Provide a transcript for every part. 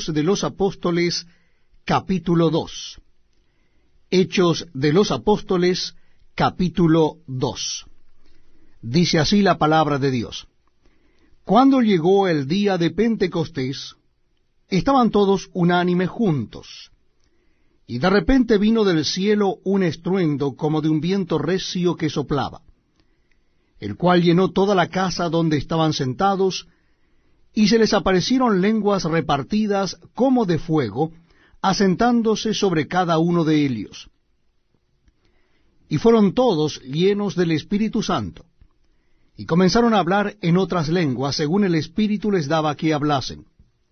de los Apóstoles, capítulo 2. Hechos de los Apóstoles, capítulo 2. Dice así la palabra de Dios. Cuando llegó el día de Pentecostés, estaban todos unánimes juntos. Y de repente vino del cielo un estruendo como de un viento recio que soplaba, el cual llenó toda la casa donde estaban sentados, y se les aparecieron lenguas repartidas como de fuego, asentándose sobre cada uno de ellos. Y fueron todos llenos del Espíritu Santo, y comenzaron a hablar en otras lenguas, según el Espíritu les daba que hablasen.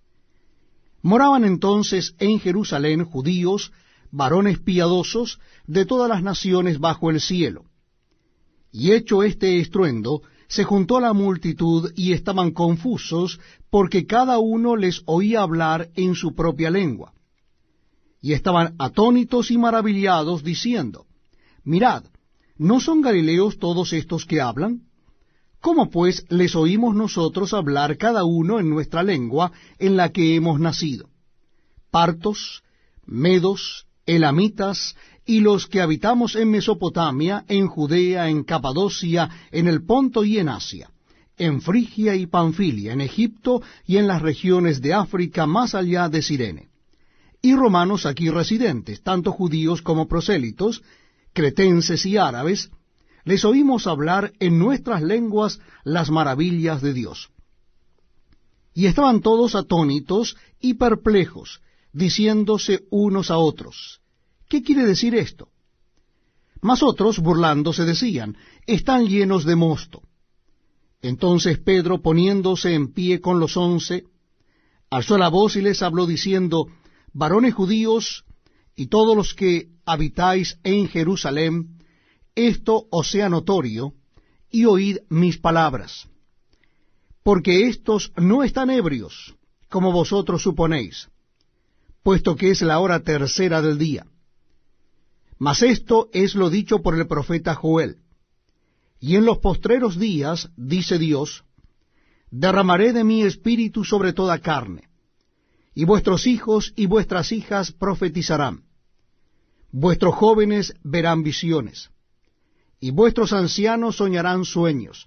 Moraban entonces en Jerusalén judíos, varones piadosos, de todas las naciones bajo el cielo. Y hecho este estruendo, se juntó la multitud, y estaban confusos, porque cada uno les oía hablar en su propia lengua. Y estaban atónitos y maravillados, diciendo, Mirad, ¿no son galileos todos estos que hablan? ¿Cómo pues les oímos nosotros hablar cada uno en nuestra lengua en la que hemos nacido? Partos, medos, elamitas, y los que habitamos en Mesopotamia, en Judea, en Capadocia, en el Ponto y en Asia, en Frigia y Panfilia, en Egipto y en las regiones de África más allá de Cirene, y romanos aquí residentes, tanto judíos como prosélitos, cretenses y árabes, les oímos hablar en nuestras lenguas las maravillas de Dios. Y estaban todos atónitos y perplejos, diciéndose unos a otros, ¿qué quiere decir esto? Mas otros, burlándose, decían, están llenos de mosto. Entonces Pedro, poniéndose en pie con los 11, alzó la voz y les habló diciendo, varones judíos, y todos los que habitáis en Jerusalén, esto os sea notorio, y oíd mis palabras. Porque éstos no están ebrios, como vosotros suponéis, puesto que es la hora tercera del día. Mas esto es lo dicho por el profeta Joel. Y en los postreros días, dice Dios, derramaré de mi espíritu sobre toda carne, y vuestros hijos y vuestras hijas profetizarán, vuestros jóvenes verán visiones, y vuestros ancianos soñarán sueños.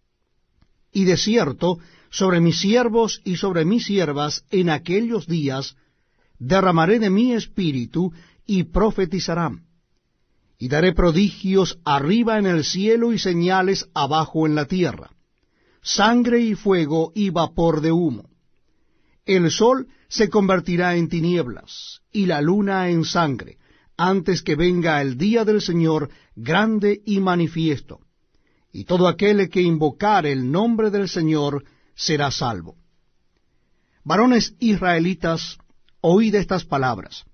Y de cierto, sobre mis siervos y sobre mis siervas en aquellos días derramaré de mi espíritu, y profetizarán. Y daré prodigios arriba en el cielo y señales abajo en la tierra, sangre y fuego y vapor de humo. El sol se convertirá en tinieblas, y la luna en sangre, antes que venga el día del Señor grande y manifiesto. Y todo aquel que invocare el nombre del Señor será salvo. Varones israelitas, oíd estas palabras.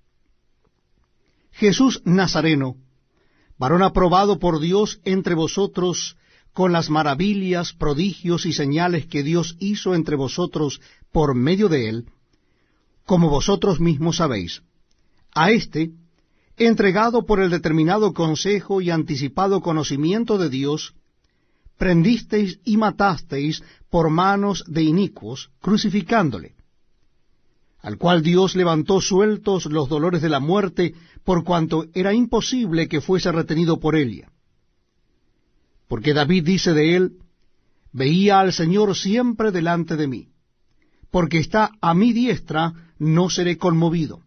Jesús Nazareno, varón aprobado por Dios entre vosotros, con las maravillas, prodigios y señales que Dios hizo entre vosotros por medio de él, como vosotros mismos sabéis, a éste, entregado por el determinado consejo y anticipado conocimiento de Dios, prendisteis y matasteis por manos de inicuos, crucificándole, al cual Dios levantó sueltos los dolores de la muerte, por cuanto era imposible que fuese retenido por ella. Porque David dice de él, veía al Señor siempre delante de mí, porque está a mi diestra, no seré conmovido.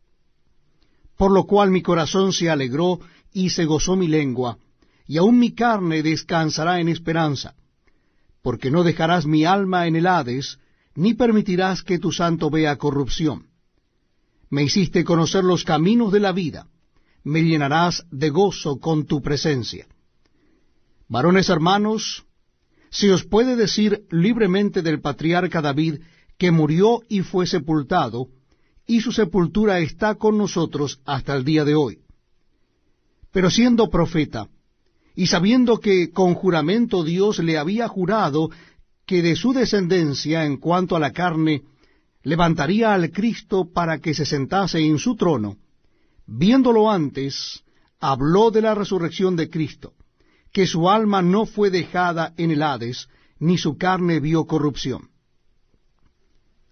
Por lo cual mi corazón se alegró y se gozó mi lengua, y aun mi carne descansará en esperanza, porque no dejarás mi alma en el Hades, ni permitirás que tu santo vea corrupción. Me hiciste conocer los caminos de la vida, me llenarás de gozo con tu presencia. Varones hermanos, se os puede decir libremente del patriarca David, que murió y fue sepultado, y su sepultura está con nosotros hasta el día de hoy. Pero siendo profeta, y sabiendo que con juramento Dios le había jurado que de su descendencia en cuanto a la carne levantaría al Cristo para que se sentase en su trono, viéndolo antes, habló de la resurrección de Cristo, que su alma no fue dejada en el Hades, ni su carne vio corrupción.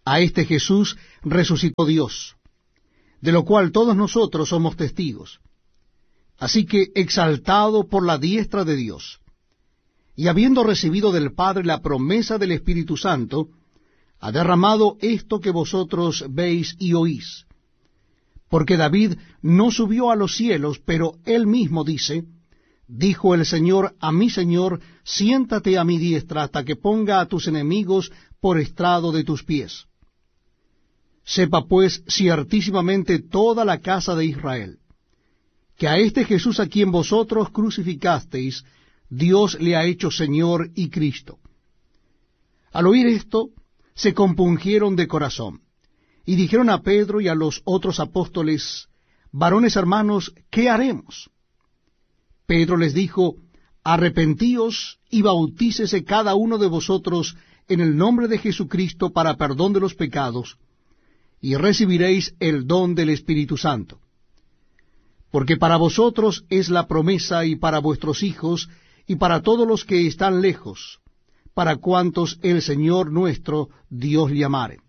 A este Jesús resucitó Dios, de lo cual todos nosotros somos testigos. Así que, exaltado por la diestra de Dios, y habiendo recibido del Padre la promesa del Espíritu Santo, ha derramado esto que vosotros veis y oís. Porque David no subió a los cielos, pero él mismo dice, dijo el Señor a mi Señor, siéntate a mi diestra hasta que ponga a tus enemigos por estrado de tus pies. Sepa pues ciertísimamente toda la casa de Israel, que a este Jesús a quien vosotros crucificasteis, Dios le ha hecho Señor y Cristo. Al oír esto, se compungieron de corazón, y dijeron a Pedro y a los otros apóstoles, varones hermanos, ¿qué haremos? Pedro les dijo, arrepentíos y bautícese cada uno de vosotros en el nombre de Jesucristo para perdón de los pecados, y recibiréis el don del Espíritu Santo. Porque para vosotros es la promesa, y para vuestros hijos, y para todos los que están lejos, para cuantos el Señor nuestro Dios llamare.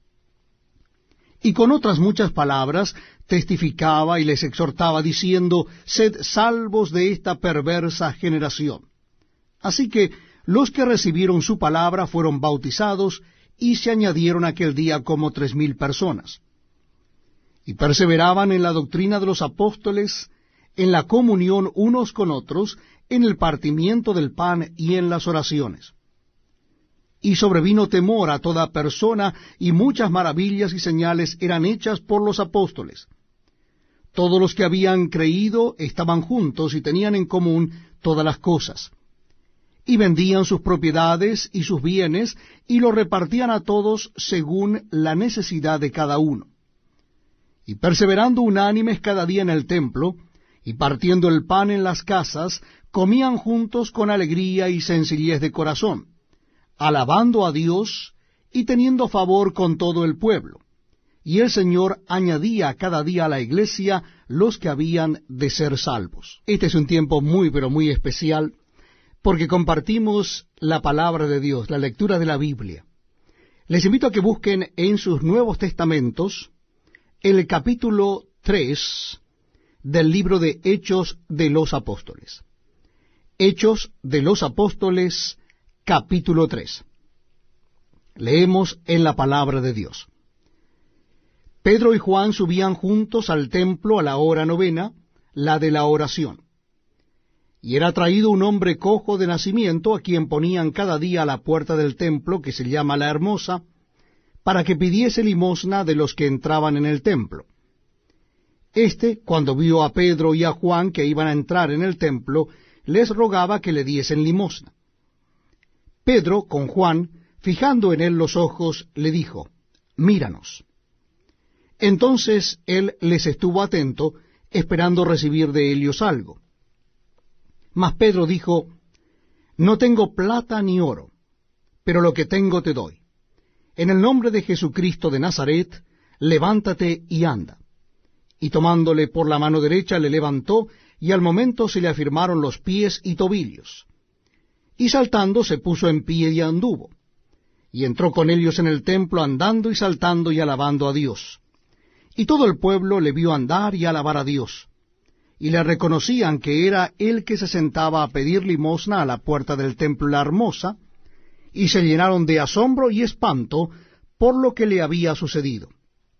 Y con otras muchas palabras testificaba y les exhortaba, diciendo, sed salvos de esta perversa generación. Así que los que recibieron su palabra fueron bautizados, y se añadieron aquel día como 3,000 personas. Y perseveraban en la doctrina de los apóstoles, en la comunión unos con otros, en el partimiento del pan y en las oraciones. Y sobrevino temor a toda persona, y muchas maravillas y señales eran hechas por los apóstoles. Todos los que habían creído estaban juntos y tenían en común todas las cosas. Y vendían sus propiedades y sus bienes, y los repartían a todos según la necesidad de cada uno. Y perseverando unánimes cada día en el templo, y partiendo el pan en las casas, comían juntos con alegría y sencillez de corazón, alabando a Dios y teniendo favor con todo el pueblo. Y el Señor añadía cada día a la iglesia los que habían de ser salvos. Este es un tiempo muy, pero muy especial, porque compartimos la palabra de Dios, la lectura de la Biblia. Les invito a que busquen en sus Nuevos Testamentos el capítulo 3 del libro de Hechos de los Apóstoles. Hechos de los Apóstoles, capítulo 3. Leemos en la palabra de Dios. Pedro y Juan subían juntos al templo a la hora 9, la de la oración. Y era traído un hombre cojo de nacimiento, a quien ponían cada día a la puerta del templo, que se llama La Hermosa, para que pidiese limosna de los que entraban en el templo. Este, cuando vio a Pedro y a Juan que iban a entrar en el templo, les rogaba que le diesen limosna. Pedro, con Juan, fijando en él los ojos, le dijo, míranos. Entonces él les estuvo atento, esperando recibir de ellos algo. Mas Pedro dijo, no tengo plata ni oro, pero lo que tengo te doy. En el nombre de Jesucristo de Nazaret, levántate y anda. Y tomándole por la mano derecha le levantó, y al momento se le afirmaron los pies y tobillos. Y saltando se puso en pie y anduvo. Y entró con ellos en el templo andando y saltando y alabando a Dios. Y todo el pueblo le vio andar y alabar a Dios. Y le reconocían que era el que se sentaba a pedir limosna a la puerta del templo La Hermosa, y se llenaron de asombro y espanto por lo que le había sucedido.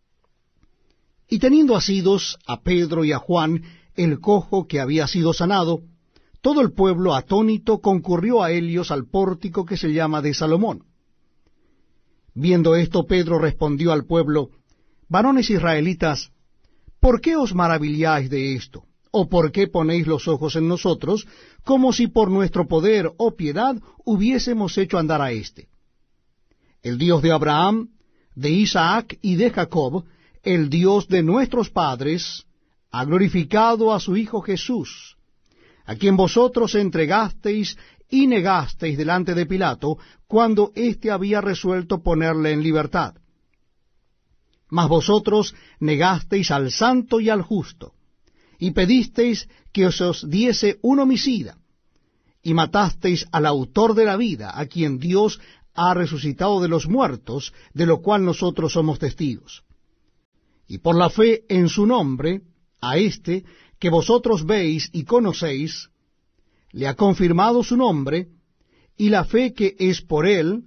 Y teniendo asidos a Pedro y a Juan, el cojo que había sido sanado, todo el pueblo atónito concurrió a ellos al pórtico que se llama de Salomón. Viendo esto, Pedro respondió al pueblo, varones israelitas, ¿por qué os maravilláis de esto? ¿O por qué ponéis los ojos en nosotros, como si por nuestro poder o piedad hubiésemos hecho andar a éste? El Dios de Abraham, de Isaac y de Jacob, el Dios de nuestros padres, ha glorificado a su Hijo Jesús, a quien vosotros entregasteis y negasteis delante de Pilato, cuando éste había resuelto ponerle en libertad. Mas vosotros negasteis al santo y al justo, y pedisteis que os diese un homicida, y matasteis al autor de la vida, a quien Dios ha resucitado de los muertos, de lo cual nosotros somos testigos. Y por la fe en su nombre, a éste que vosotros veis y conocéis, le ha confirmado su nombre, y la fe que es por él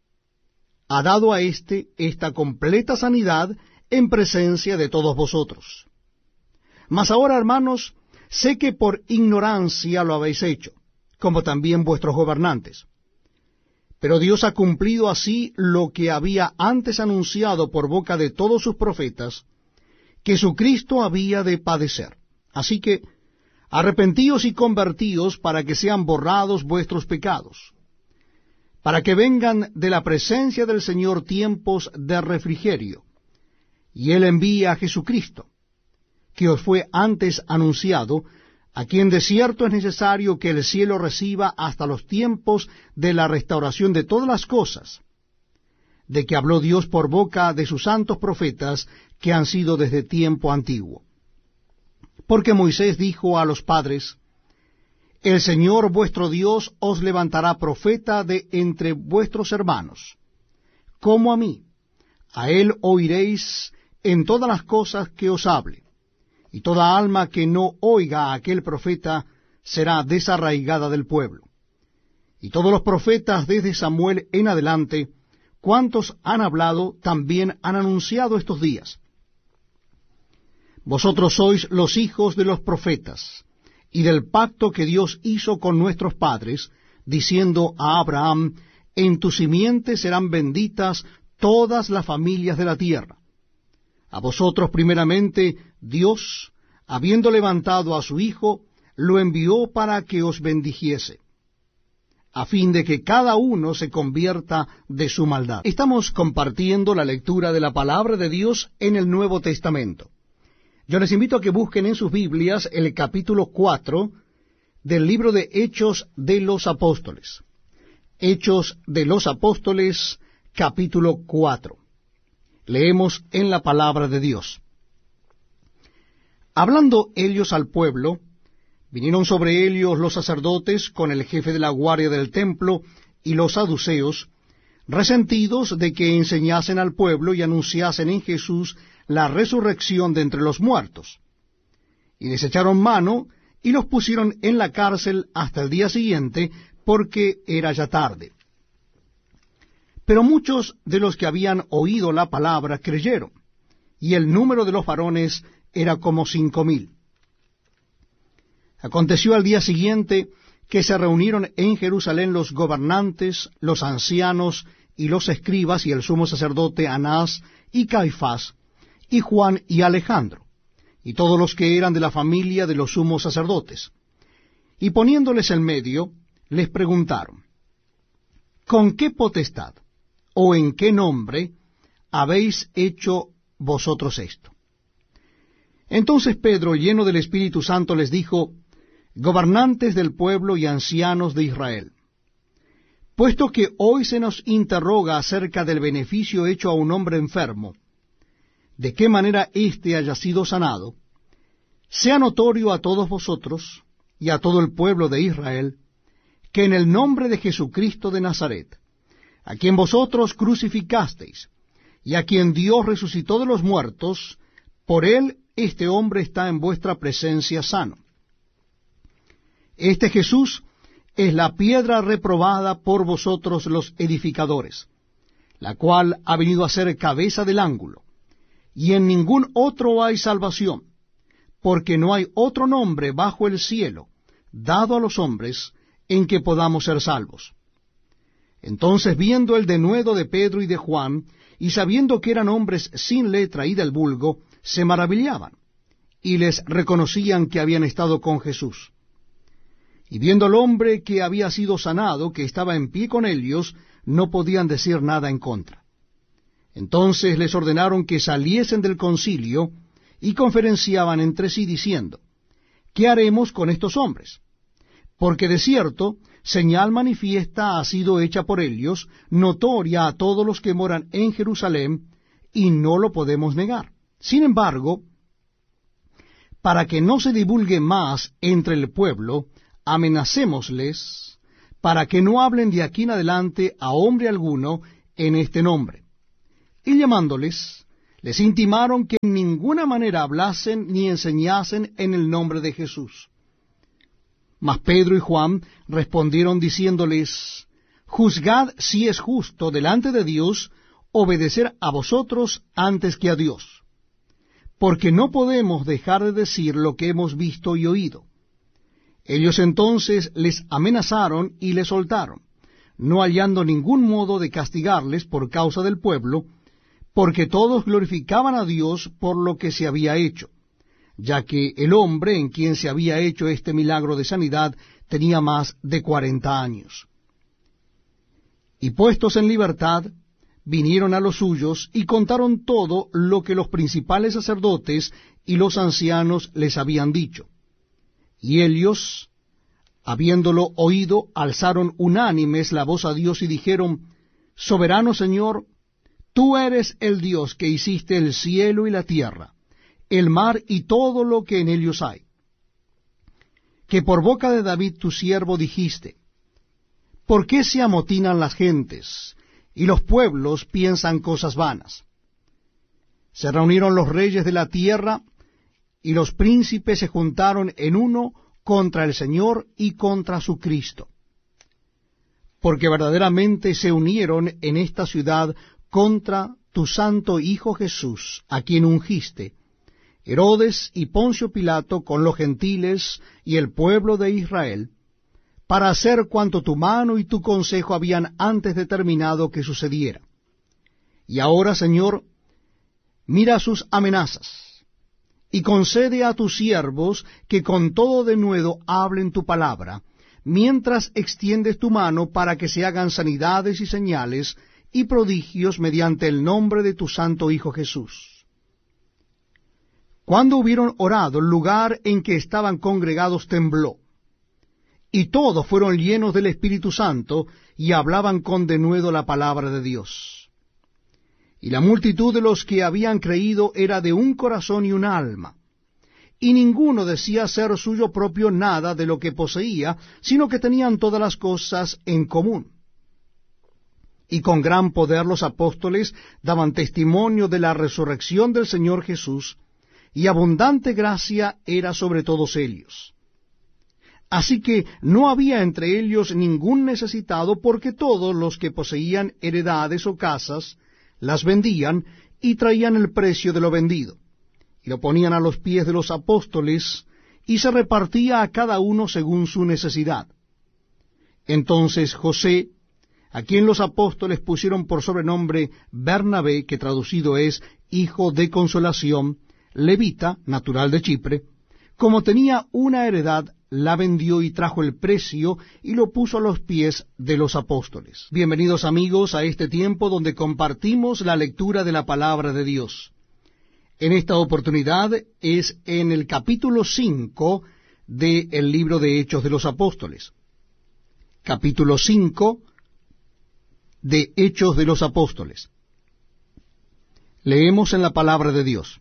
ha dado a éste esta completa sanidad en presencia de todos vosotros. Mas ahora, hermanos, sé que por ignorancia lo habéis hecho, como también vuestros gobernantes. Pero Dios ha cumplido así lo que había antes anunciado por boca de todos sus profetas, que su Cristo había de padecer. Así que arrepentíos y convertíos para que sean borrados vuestros pecados, para que vengan de la presencia del Señor tiempos de refrigerio, y Él envía a Jesucristo, que os fue antes anunciado, a quien de cierto es necesario que el cielo reciba hasta los tiempos de la restauración de todas las cosas, de que habló Dios por boca de sus santos profetas que han sido desde tiempo antiguo. Porque Moisés dijo a los padres: El Señor vuestro Dios os levantará profeta de entre vuestros hermanos, como a mí. A él oiréis en todas las cosas que os hable, y toda alma que no oiga a aquel profeta será desarraigada del pueblo. Y todos los profetas desde Samuel en adelante, cuantos han hablado, también han anunciado estos días. Vosotros sois los hijos de los profetas, y del pacto que Dios hizo con nuestros padres, diciendo a Abraham: En tu simiente serán benditas todas las familias de la tierra. A vosotros primeramente Dios, habiendo levantado a su Hijo, lo envió para que os bendijese, a fin de que cada uno se convierta de su maldad. Estamos compartiendo la lectura de la palabra de Dios en el Nuevo Testamento. Yo les invito a que busquen en sus Biblias el capítulo 4 del libro de Hechos de los Apóstoles. Hechos de los Apóstoles, capítulo 4. Leemos en la palabra de Dios. Hablando ellos al pueblo, vinieron sobre ellos los sacerdotes con el jefe de la guardia del templo y los saduceos, resentidos de que enseñasen al pueblo y anunciasen en Jesús la resurrección de entre los muertos. Y les echaron mano y los pusieron en la cárcel hasta el día siguiente, porque era ya tarde. Pero muchos de los que habían oído la palabra creyeron, y el número de los varones era como 5,000. Aconteció al día siguiente que se reunieron en Jerusalén los gobernantes, los ancianos y los escribas y el sumo sacerdote Anás y Caifás, y Juan y Alejandro, y todos los que eran de la familia de los sumos sacerdotes. Y poniéndoles en medio, les preguntaron: ¿Con qué potestad o en qué nombre habéis hecho vosotros esto? Entonces Pedro, lleno del Espíritu Santo, les dijo: Gobernantes del pueblo y ancianos de Israel, puesto que hoy se nos interroga acerca del beneficio hecho a un hombre enfermo, de qué manera éste haya sido sanado, sea notorio a todos vosotros y a todo el pueblo de Israel, que en el nombre de Jesucristo de Nazaret, a quien vosotros crucificasteis, y a quien Dios resucitó de los muertos, por él este hombre está en vuestra presencia sano. Este Jesús es la piedra reprobada por vosotros los edificadores, la cual ha venido a ser cabeza del ángulo, y en ningún otro hay salvación, porque no hay otro nombre bajo el cielo dado a los hombres en que podamos ser salvos. Entonces, viendo el denuedo de Pedro y de Juan, y sabiendo que eran hombres sin letra y del vulgo, se maravillaban, y les reconocían que habían estado con Jesús. Y viendo al hombre que había sido sanado, que estaba en pie con ellos, no podían decir nada en contra. Entonces les ordenaron que saliesen del concilio, y conferenciaban entre sí, diciendo: ¿Qué haremos con estos hombres? Porque de cierto, señal manifiesta ha sido hecha por ellos, notoria a todos los que moran en Jerusalén, y no lo podemos negar. Sin embargo, para que no se divulgue más entre el pueblo, amenacémosles para que no hablen de aquí en adelante a hombre alguno en este nombre. Y llamándoles, les intimaron que en ninguna manera hablasen ni enseñasen en el nombre de Jesús. Mas Pedro y Juan respondieron diciéndoles, juzgad si es justo delante de Dios obedecer a vosotros antes que a Dios, porque no podemos dejar de decir lo que hemos visto y oído. Ellos entonces les amenazaron y les soltaron, no hallando ningún modo de castigarles por causa del pueblo, porque todos glorificaban a Dios por lo que se había hecho, ya que el hombre en quien se había hecho este milagro de sanidad tenía más de 40 años. Y puestos en libertad, vinieron a los suyos y contaron todo lo que los principales sacerdotes y los ancianos les habían dicho. Y ellos, habiéndolo oído, alzaron unánimes la voz a Dios y dijeron, Soberano Señor, tú eres el Dios que hiciste el cielo y la tierra, el mar y todo lo que en ellos hay. Que por boca de David tu siervo dijiste, ¿por qué se amotinan las gentes, y los pueblos piensan cosas vanas? Se reunieron los reyes de la tierra, y los príncipes se juntaron en uno contra el Señor y contra su Cristo. Porque verdaderamente se unieron en esta ciudad contra tu santo Hijo Jesús, a quien ungiste, Herodes y Poncio Pilato con los gentiles y el pueblo de Israel, para hacer cuanto tu mano y tu consejo habían antes determinado que sucediera. Y ahora, Señor, mira sus amenazas, y concede a tus siervos que con todo denuedo hablen tu palabra, mientras extiendes tu mano para que se hagan sanidades y señales y prodigios mediante el nombre de tu santo Hijo Jesús. Cuando hubieron orado, el lugar en que estaban congregados tembló, y todos fueron llenos del Espíritu Santo, y hablaban con denuedo la palabra de Dios. Y la multitud de los que habían creído era de un corazón y un alma, y ninguno decía ser suyo propio nada de lo que poseía, sino que tenían todas las cosas en común. Y con gran poder los apóstoles daban testimonio de la resurrección del Señor Jesús, y abundante gracia era sobre todos ellos. Así que no había entre ellos ningún necesitado, porque todos los que poseían heredades o casas las vendían y traían el precio de lo vendido, y lo ponían a los pies de los apóstoles, y se repartía a cada uno según su necesidad. Entonces José, a quien los apóstoles pusieron por sobrenombre Bernabé, que traducido es Hijo de Consolación, levita, natural de Chipre, como tenía una heredad, la vendió y trajo el precio y lo puso a los pies de los apóstoles. Bienvenidos amigos a este tiempo donde compartimos la lectura de la palabra de Dios. En esta oportunidad es en el capítulo 5 del libro de Hechos de los Apóstoles. Capítulo 5 de Hechos de los Apóstoles. Leemos en la palabra de Dios.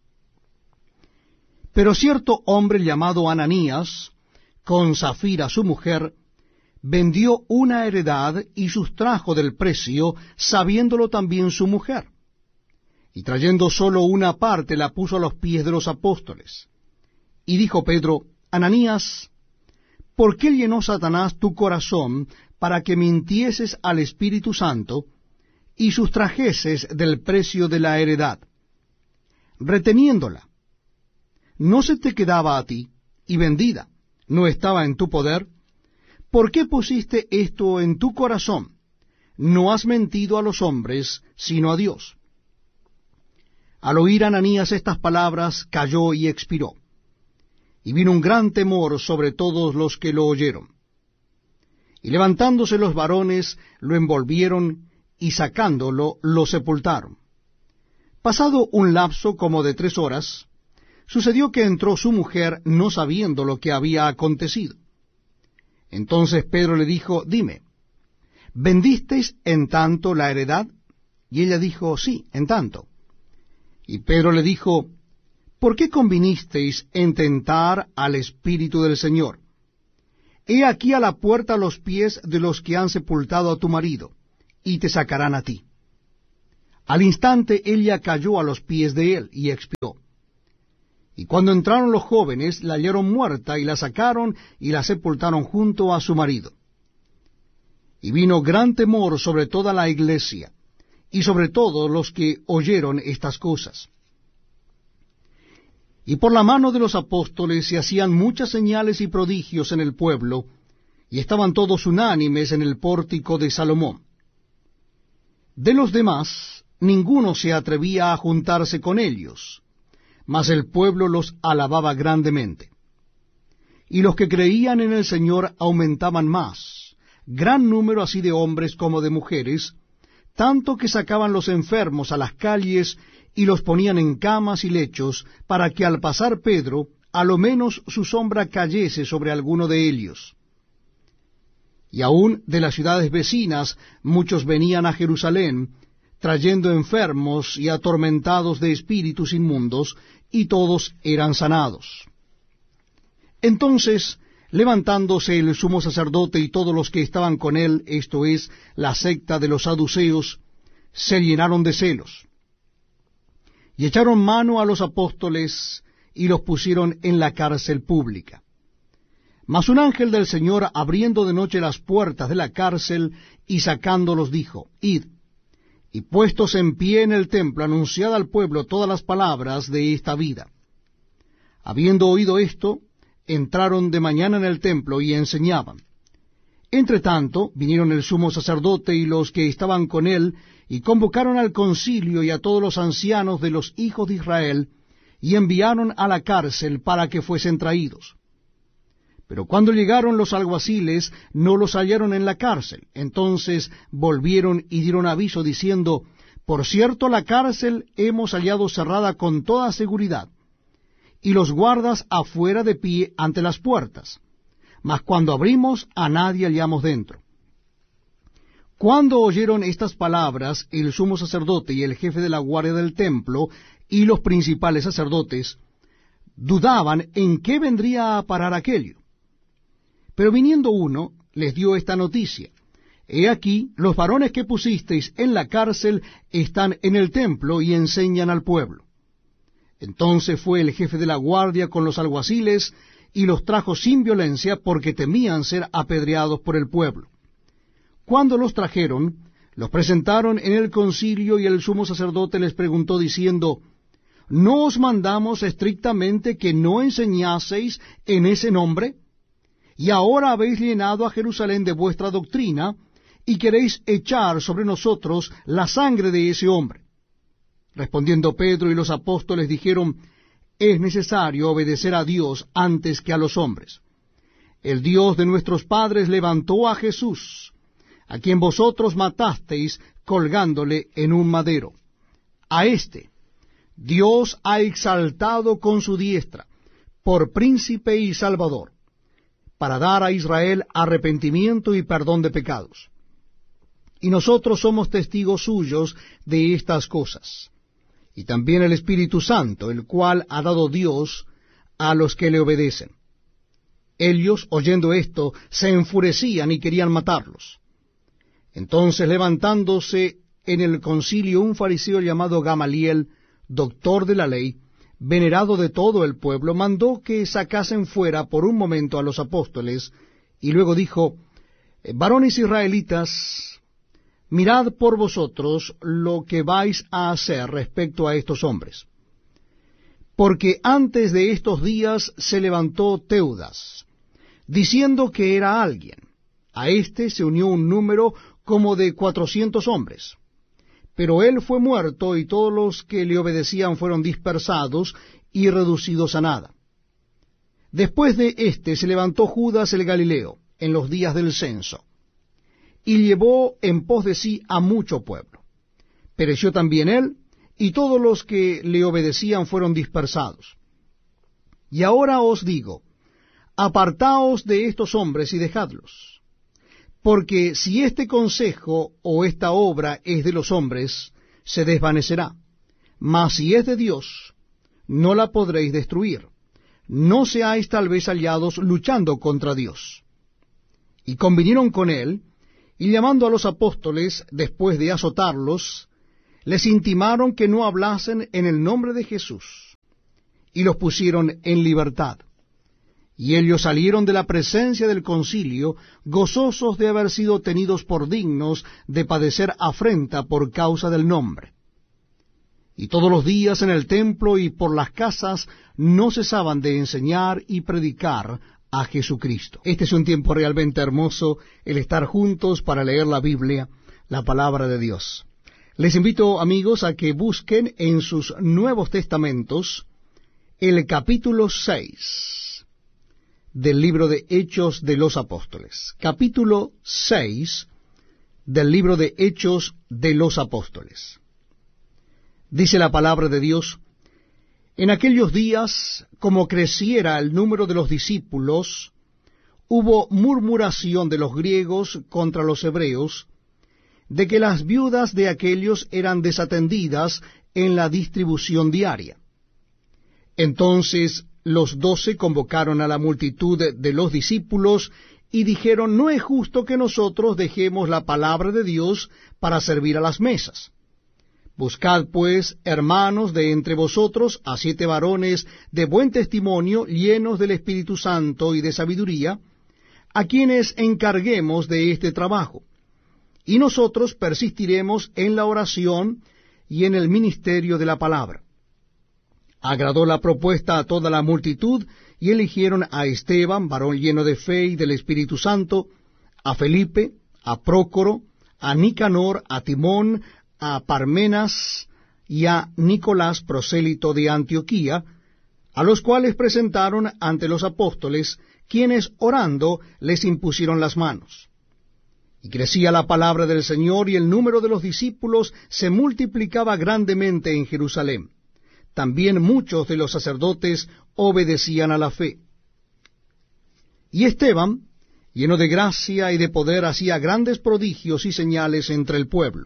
Pero cierto hombre llamado Ananías, con Safira su mujer, vendió una heredad y sustrajo del precio, sabiéndolo también su mujer. Y trayendo solo una parte la puso a los pies de los apóstoles. Y dijo Pedro, Ananías, ¿por qué llenó Satanás tu corazón para que mintieses al Espíritu Santo y sustrajeses del precio de la heredad, reteniéndola? ¿No se te quedaba a ti, y vendida no estaba en tu poder? ¿Por qué pusiste esto en tu corazón? No has mentido a los hombres, sino a Dios. Al oír Ananías estas palabras, cayó y expiró. Y vino un gran temor sobre todos los que lo oyeron. Y levantándose los varones, lo envolvieron, y sacándolo, lo sepultaron. Pasado un lapso como de 3 horas, sucedió que entró su mujer no sabiendo lo que había acontecido. Entonces Pedro le dijo, dime, ¿vendisteis en tanto la heredad? Y ella dijo, sí, en tanto. Y Pedro le dijo, ¿por qué convinisteis en tentar al Espíritu del Señor? he aquí a la puerta los pies de los que han sepultado a tu marido, y te sacarán a ti. Al instante ella cayó a los pies de él, y expiró. Y cuando entraron los jóvenes, la hallaron muerta, y la sacaron, y la sepultaron junto a su marido. Y vino gran temor sobre toda la iglesia, y sobre todos los que oyeron estas cosas. Y por la mano de los apóstoles se hacían muchas señales y prodigios en el pueblo, y estaban todos unánimes en el pórtico de Salomón. De los demás, ninguno se atrevía a juntarse con ellos, mas el pueblo los alababa grandemente. Y los que creían en el Señor aumentaban más, gran número así de hombres como de mujeres, tanto que sacaban los enfermos a las calles y los ponían en camas y lechos, para que al pasar Pedro, a lo menos su sombra cayese sobre alguno de ellos. Y aun de las ciudades vecinas muchos venían a Jerusalén, trayendo enfermos y atormentados de espíritus inmundos, y todos eran sanados. Entonces, levantándose el sumo sacerdote y todos los que estaban con él, esto es, la secta de los saduceos, se llenaron de celos, y echaron mano a los apóstoles, y los pusieron en la cárcel pública. Mas un ángel del Señor, abriendo de noche las puertas de la cárcel, y sacándolos, dijo, Id, y puestos en pie en el templo, anunciad al pueblo todas las palabras de esta vida. Habiendo oído esto, entraron de mañana en el templo y enseñaban. Entre tanto, vinieron el sumo sacerdote y los que estaban con él, y convocaron al concilio y a todos los ancianos de los hijos de Israel, y enviaron a la cárcel para que fuesen traídos. Pero cuando llegaron los alguaciles, no los hallaron en la cárcel. Entonces volvieron y dieron aviso, diciendo, por cierto, la cárcel hemos hallado cerrada con toda seguridad, y los guardas afuera de pie ante las puertas. Mas cuando abrimos, a nadie hallamos dentro. Cuando oyeron estas palabras, el sumo sacerdote y el jefe de la guardia del templo y los principales sacerdotes dudaban en qué vendría a parar aquello. Pero viniendo uno, les dio esta noticia: He aquí, los varones que pusisteis en la cárcel están en el templo y enseñan al pueblo. Entonces fue el jefe de la guardia con los alguaciles y los trajo sin violencia, porque temían ser apedreados por el pueblo. Cuando los trajeron, los presentaron en el concilio, y el sumo sacerdote les preguntó diciendo, ¿no os mandamos estrictamente que no enseñaseis en ese nombre? Y ahora habéis llenado a Jerusalén de vuestra doctrina, y queréis echar sobre nosotros la sangre de ese hombre. Respondiendo Pedro y los apóstoles dijeron, es necesario obedecer a Dios antes que a los hombres. El Dios de nuestros padres levantó a Jesús, a quien vosotros matasteis colgándole en un madero. A éste Dios ha exaltado con su diestra, por príncipe y salvador, para dar a Israel arrepentimiento y perdón de pecados. Y nosotros somos testigos suyos de estas cosas. Y también el Espíritu Santo, el cual ha dado Dios a los que le obedecen. Ellos, oyendo esto, se enfurecían y querían matarlos. Entonces, levantándose en el concilio un fariseo llamado Gamaliel, doctor de la ley, venerado de todo el pueblo, mandó que sacasen fuera por un momento a los apóstoles, y luego dijo, varones israelitas, mirad por vosotros lo que vais a hacer respecto a estos hombres. Porque antes de estos días se levantó Teudas, diciendo que era alguien. A éste se unió un número como de 400 hombres. Pero él fue muerto, y todos los que le obedecían fueron dispersados y reducidos a nada. Después de éste se levantó Judas el Galileo, en los días del censo, y llevó en pos de sí a mucho pueblo. Pereció también él, y todos los que le obedecían fueron dispersados. Y ahora os digo, apartaos de estos hombres y dejadlos, porque si este consejo o esta obra es de los hombres, se desvanecerá, mas si es de Dios, no la podréis destruir. No seáis tal vez aliados luchando contra Dios. Y convinieron con él, y llamando a los apóstoles, después de azotarlos, les intimaron que no hablasen en el nombre de Jesús, y los pusieron en libertad. Y ellos salieron de la presencia del concilio, gozosos de haber sido tenidos por dignos de padecer afrenta por causa del nombre. Y todos los días en el templo y por las casas no cesaban de enseñar y predicar a Jesucristo. Este es un tiempo realmente hermoso, el estar juntos para leer la Biblia, la palabra de Dios. Les invito, amigos, a que busquen en sus Nuevos Testamentos el capítulo 6 del libro de Hechos de los Apóstoles. Capítulo 6 del libro de Hechos de los Apóstoles. Dice la palabra de Dios: en aquellos días, como creciera el número de los discípulos, hubo murmuración de los griegos contra los hebreos, de que las viudas de aquellos eran desatendidas en la distribución diaria. Entonces los 12 convocaron a la multitud de los discípulos y dijeron: no es justo que nosotros dejemos la palabra de Dios para servir a las mesas. Buscad pues, hermanos, de entre vosotros a 7 varones de buen testimonio, llenos del Espíritu Santo y de sabiduría, a quienes encarguemos de este trabajo, y nosotros persistiremos en la oración y en el ministerio de la palabra. Agradó la propuesta a toda la multitud, y eligieron a Esteban, varón lleno de fe y del Espíritu Santo, a Felipe, a Prócoro, a Nicanor, a Timón, a Parmenas y a Nicolás, prosélito de Antioquía, a los cuales presentaron ante los apóstoles, quienes orando les impusieron las manos. Y crecía la palabra del Señor, y el número de los discípulos se multiplicaba grandemente en Jerusalén. También muchos de los sacerdotes obedecían a la fe. Y Esteban, lleno de gracia y de poder, hacía grandes prodigios y señales entre el pueblo.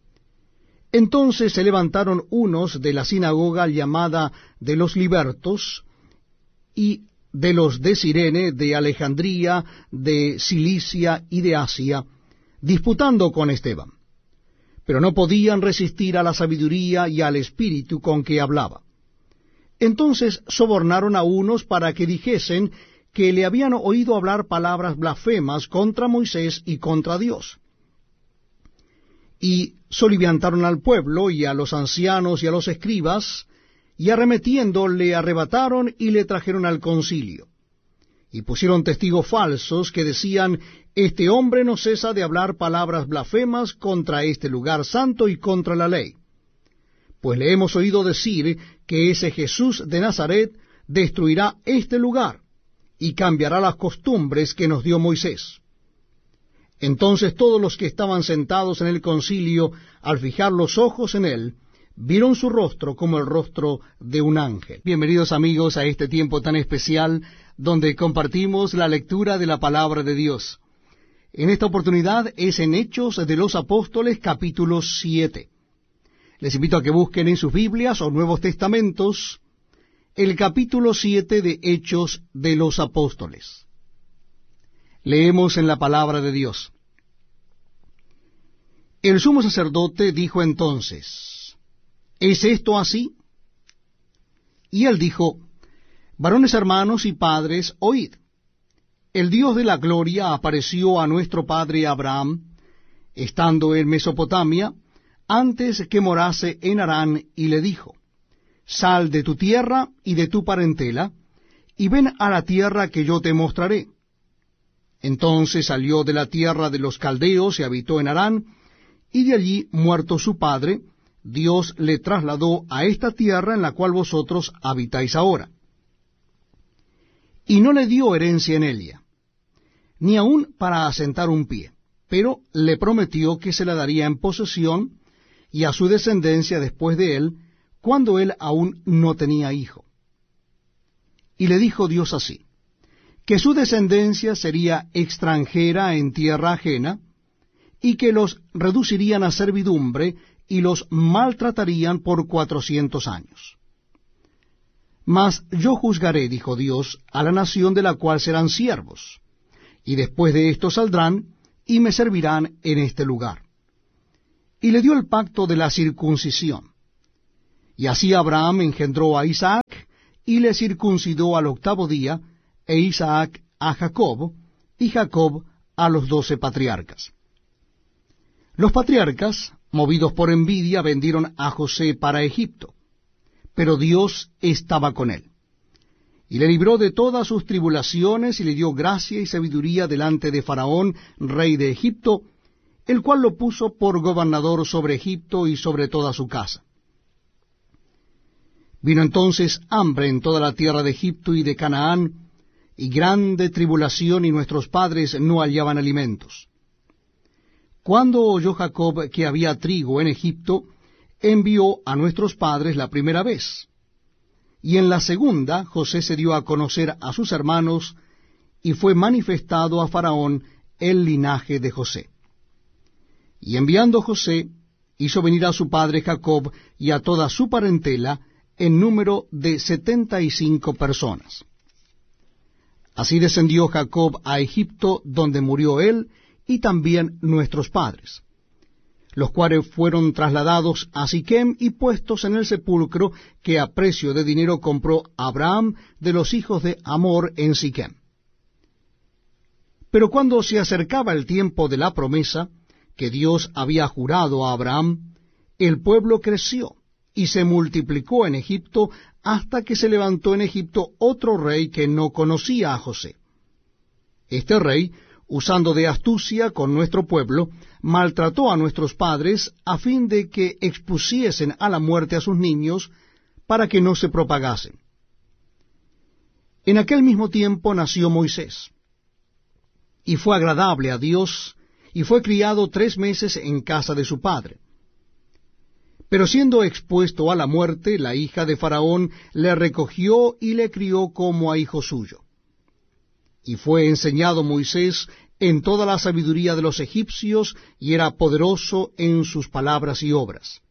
Entonces se levantaron unos de la sinagoga llamada de los libertos, y de los de Cirene, de Alejandría, de Cilicia y de Asia, disputando con Esteban. Pero no podían resistir a la sabiduría y al espíritu con que hablaba. Entonces sobornaron a unos para que dijesen que le habían oído hablar palabras blasfemas contra Moisés y contra Dios. Y soliviantaron al pueblo y a los ancianos y a los escribas, y arremetiendo le arrebataron y le trajeron al concilio. Y pusieron testigos falsos que decían: este hombre no cesa de hablar palabras blasfemas contra este lugar santo y contra la ley. Pues le hemos oído decir que ese Jesús de Nazaret destruirá este lugar y cambiará las costumbres que nos dio Moisés. Entonces todos los que estaban sentados en el concilio, al fijar los ojos en él, vieron su rostro como el rostro de un ángel. Bienvenidos, amigos, a este tiempo tan especial donde compartimos la lectura de la palabra de Dios. En esta oportunidad es en Hechos de los Apóstoles, capítulo 7. Les invito a que busquen en sus Biblias o Nuevos Testamentos el capítulo 7 de Hechos de los Apóstoles. Leemos en la palabra de Dios: el sumo sacerdote dijo entonces: ¿es esto así? Y él dijo: varones hermanos y padres, oíd. El Dios de la gloria apareció a nuestro padre Abraham, estando en Mesopotamia, antes que morase en Harán, y le dijo: sal de tu tierra y de tu parentela, y ven a la tierra que yo te mostraré. Entonces salió de la tierra de los caldeos y habitó en Harán, y de allí, muerto su padre, Dios le trasladó a esta tierra en la cual vosotros habitáis ahora. Y no le dio herencia en ella, ni aun para asentar un pie, pero le prometió que se la daría en posesión, y a su descendencia después de él, cuando él aún no tenía hijo. Y le dijo Dios así: que su descendencia sería extranjera en tierra ajena, y que los reducirían a servidumbre, y los maltratarían por 400 años. Mas yo juzgaré, dijo Dios, a la nación de la cual serán siervos, y después de esto saldrán y me servirán en este lugar. Y le dio el pacto de la circuncisión. Y así Abraham engendró a Isaac, y le circuncidó al 8º día, e Isaac a Jacob, y Jacob a los 12 patriarcas. Los patriarcas, movidos por envidia, vendieron a José para Egipto, pero Dios estaba con él, y le libró de todas sus tribulaciones, y le dio gracia y sabiduría delante de Faraón, rey de Egipto, el cual lo puso por gobernador sobre Egipto y sobre toda su casa. Vino entonces hambre en toda la tierra de Egipto y de Canaán, y grande tribulación, y nuestros padres no hallaban alimentos. Cuando oyó Jacob que había trigo en Egipto, envió a nuestros padres la primera vez. Y en la segunda, José se dio a conocer a sus hermanos, y fue manifestado a Faraón el linaje de José. Y enviando José, hizo venir a su padre Jacob y a toda su parentela, en número de 75 personas. Así descendió Jacob a Egipto, donde murió él, y también nuestros padres, los cuales fueron trasladados a Siquem y puestos en el sepulcro que a precio de dinero compró Abraham de los hijos de Hamor en Siquem. Pero cuando se acercaba el tiempo de la promesa que Dios había jurado a Abraham, el pueblo creció y se multiplicó en Egipto, hasta que se levantó en Egipto otro rey que no conocía a José. Este rey, usando de astucia con nuestro pueblo, maltrató a nuestros padres a fin de que expusiesen a la muerte a sus niños, para que no se propagasen. En aquel mismo tiempo nació Moisés, y fue agradable a Dios, y fue criado 3 meses en casa de su padre. Pero siendo expuesto a la muerte, la hija de Faraón le recogió y le crió como a hijo suyo. Y fue enseñado Moisés en toda la sabiduría de los egipcios, y era poderoso en sus palabras y obras.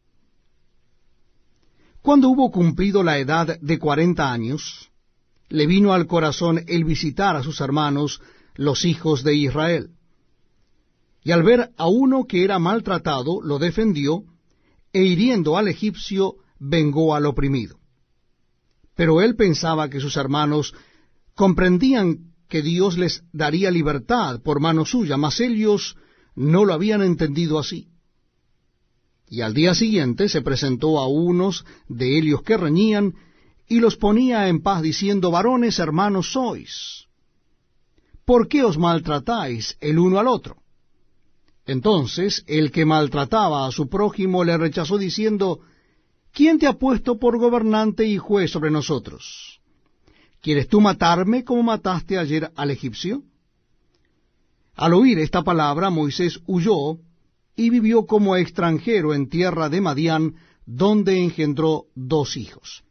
Cuando hubo cumplido la edad de 40 años, le vino al corazón el visitar a sus hermanos, los hijos de Israel. Y al ver a uno que era maltratado, lo defendió, e hiriendo al egipcio, vengó al oprimido. Pero él pensaba que sus hermanos comprendían que Dios les daría libertad por mano suya, mas ellos no lo habían entendido así. Y al día siguiente se presentó a unos de ellos que reñían, y los ponía en paz, diciendo: varones hermanos sois, ¿por qué os maltratáis el uno al otro? Entonces el que maltrataba a su prójimo le rechazó, diciendo: ¿quién te ha puesto por gobernante y juez sobre nosotros? ¿Quieres tú matarme como mataste ayer al egipcio? Al oír esta palabra, Moisés huyó y vivió como extranjero en tierra de Madián, donde engendró 2 hijos.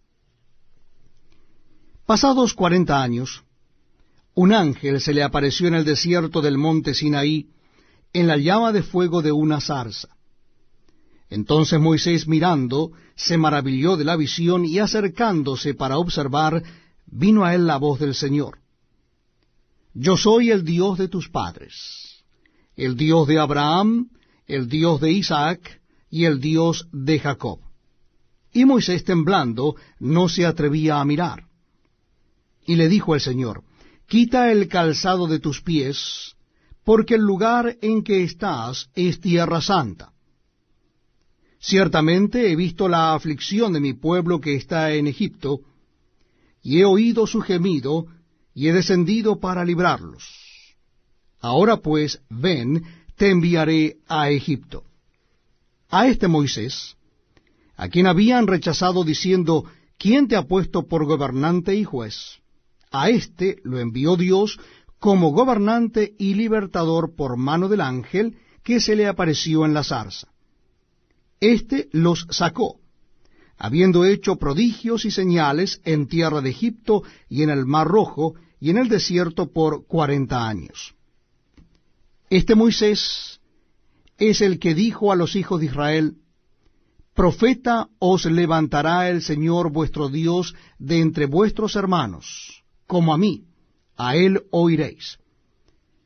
Pasados 40 años, un ángel se le apareció en el desierto del monte Sinaí, en la llama de fuego de una zarza. Entonces Moisés, mirando, se maravilló de la visión, y acercándose para observar, vino a él la voz del Señor: Yo soy el Dios de tus padres, el Dios de Abraham, el Dios de Isaac, y el Dios de Jacob. Y Moisés, temblando, no se atrevía a mirar. Y le dijo el Señor: Quita el calzado de tus pies, porque el lugar en que estás es tierra santa. Ciertamente he visto la aflicción de mi pueblo que está en Egipto, y he oído su gemido, y he descendido para librarlos. Ahora pues, ven, te enviaré a Egipto. A este Moisés, a quien habían rechazado diciendo: ¿quién te ha puesto por gobernante y juez? A éste lo envió Dios como gobernante y libertador por mano del ángel que se le apareció en la zarza. Éste los sacó, habiendo hecho prodigios y señales en tierra de Egipto y en el Mar Rojo y en el desierto por 40 años. Este Moisés es el que dijo a los hijos de Israel: Profeta os levantará el Señor vuestro Dios de entre vuestros hermanos, como a mí, a él oiréis.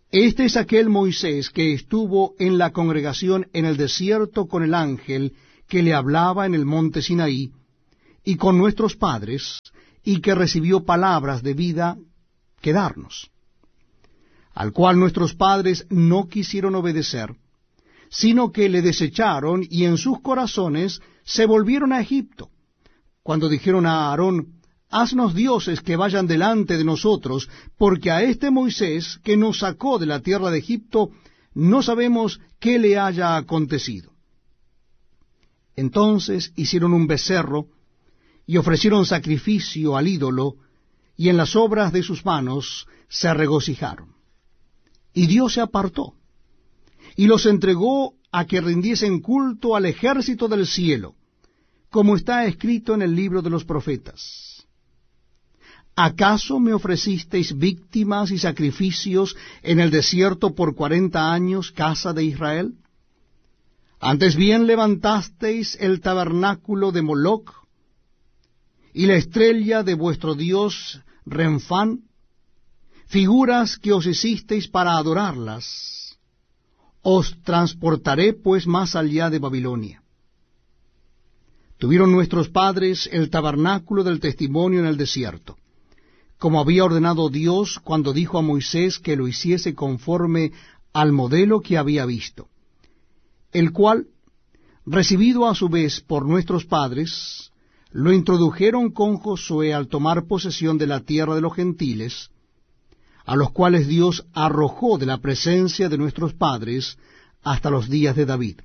Este es aquel Moisés que estuvo en la congregación en el desierto con el ángel que le hablaba en el monte Sinaí, y con nuestros padres, y que recibió palabras de vida que darnos, al cual nuestros padres no quisieron obedecer, sino que le desecharon, y en sus corazones se volvieron a Egipto, cuando dijeron a Aarón: haznos dioses que vayan delante de nosotros, porque a este Moisés que nos sacó de la tierra de Egipto, no sabemos qué le haya acontecido. Entonces hicieron un becerro, y ofrecieron sacrificio al ídolo, y en las obras de sus manos se regocijaron. Y Dios se apartó, y los entregó a que rindiesen culto al ejército del cielo, como está escrito en el libro de los profetas. ¿Acaso me ofrecisteis víctimas y sacrificios en el desierto por 40 años, casa de Israel? Antes bien levantasteis el tabernáculo de Moloc, y la estrella de vuestro dios Renfán, figuras que os hicisteis para adorarlas. Os transportaré pues más allá de Babilonia. Tuvieron nuestros padres el tabernáculo del testimonio en el desierto, como había ordenado Dios cuando dijo a Moisés que lo hiciese conforme al modelo que había visto, el cual, recibido a su vez por nuestros padres, lo introdujeron con Josué al tomar posesión de la tierra de los gentiles, a los cuales Dios arrojó de la presencia de nuestros padres hasta los días de David.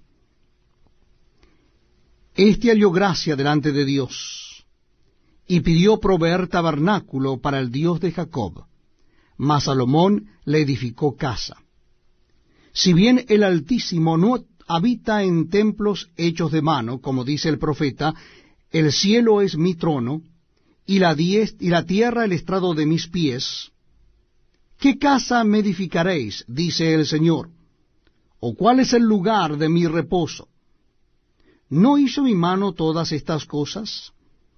Este halló gracia delante de Dios, y pidió proveer tabernáculo para el Dios de Jacob, mas Salomón le edificó casa. Si bien el Altísimo no habita en templos hechos de mano, como dice el profeta: el cielo es mi trono, y la tierra el estrado de mis pies, ¿qué casa me edificaréis? Dice el Señor. ¿O cuál es el lugar de mi reposo? ¿No hizo mi mano todas estas cosas?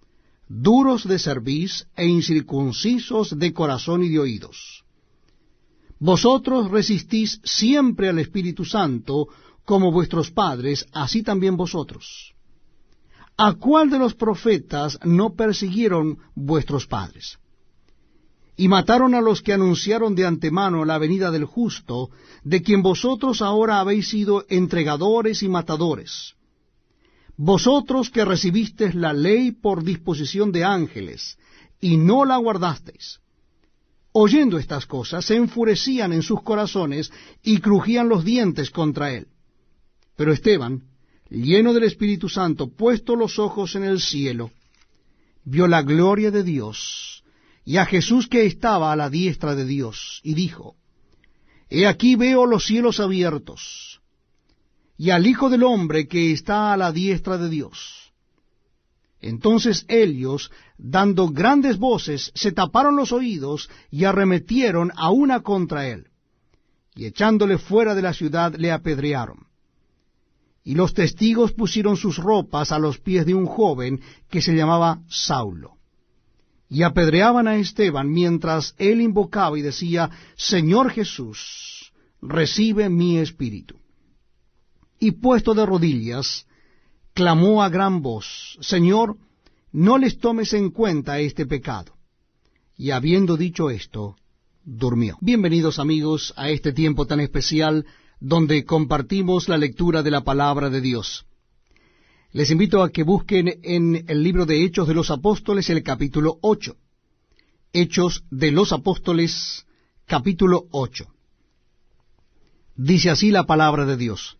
Duros de cerviz e incircuncisos de corazón y de oídos. Vosotros resistís siempre al Espíritu Santo, como vuestros padres, así también vosotros. ¿A cuál de los profetas no persiguieron vuestros padres? Y mataron a los que anunciaron de antemano la venida del justo, de quien vosotros ahora habéis sido entregadores y matadores. Vosotros que recibisteis la ley por disposición de ángeles, y no la guardasteis. Oyendo estas cosas, se enfurecían en sus corazones, y crujían los dientes contra él. Pero Esteban, lleno del Espíritu Santo, puesto los ojos en el cielo, vio la gloria de Dios, y a Jesús que estaba a la diestra de Dios, y dijo: He aquí veo los cielos abiertos, y al Hijo del Hombre que está a la diestra de Dios. Entonces ellos, dando grandes voces, se taparon los oídos, y arremetieron a una contra él, y echándole fuera de la ciudad le apedrearon. Y los testigos pusieron sus ropas a los pies de un joven que se llamaba Saulo. Y apedreaban a Esteban mientras él invocaba y decía: Señor Jesús, recibe mi espíritu. Y puesto de rodillas, clamó a gran voz: Señor, no les tomes en cuenta este pecado. Y habiendo dicho esto, durmió. Bienvenidos amigos a este tiempo tan especial, donde compartimos la lectura de la palabra de Dios. Les invito a que busquen en el libro de Hechos de los Apóstoles el capítulo 8. Hechos de los Apóstoles, capítulo 8. Dice así la palabra de Dios: